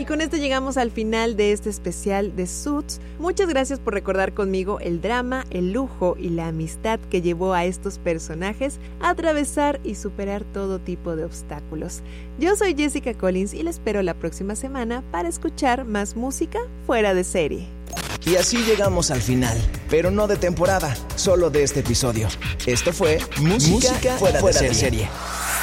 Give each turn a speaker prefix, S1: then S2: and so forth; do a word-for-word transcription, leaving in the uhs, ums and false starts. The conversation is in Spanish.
S1: Y con esto llegamos al final de este especial de Suits. Muchas gracias por recordar conmigo el drama, el lujo y la amistad que llevó a estos personajes a atravesar y superar todo tipo de obstáculos. Yo soy Jessica Collins y les espero la próxima semana para escuchar más música fuera de serie.
S2: Y así llegamos al final, pero no de temporada, solo de este episodio. Esto fue Música, música fuera, fuera de serie. De serie.